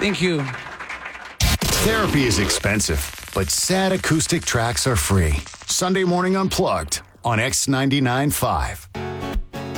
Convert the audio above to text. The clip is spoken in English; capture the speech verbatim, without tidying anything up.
Thank you. Therapy is expensive, but sad acoustic tracks are free. Sunday Morning Unplugged on X ninety-nine point five.